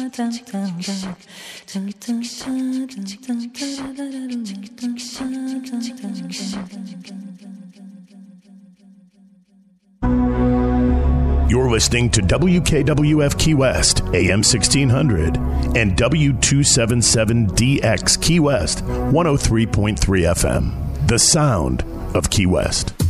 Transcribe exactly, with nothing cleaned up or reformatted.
You're listening to W K W F Key West, A M sixteen hundred, and W two seventy-seven D X Key West, one oh three point three F M. The sound of Key West.